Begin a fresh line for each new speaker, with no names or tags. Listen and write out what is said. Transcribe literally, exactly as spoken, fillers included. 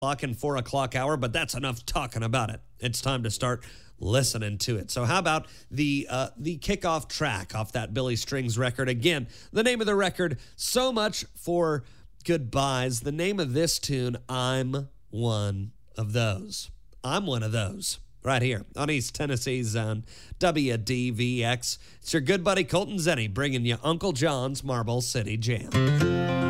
o'clock and four o'clock hour, but that's enough talking about it. It's time to start listening to it. So how about the uh, the kickoff track off that Billy Strings record? Again, the name of the record, So Much for Goodbyes. The name of this tune, I'm One of Those. I'm one of those. Right here on East Tennessee's Zone, W D V X. It's your good buddy Colton Zenny bringing you Uncle John's Marble City Jam.